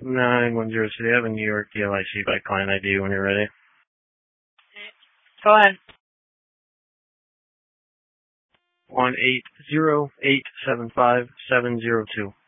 910 City. I have a New York DLIC by client ID when you're ready. Go ahead. 180875702.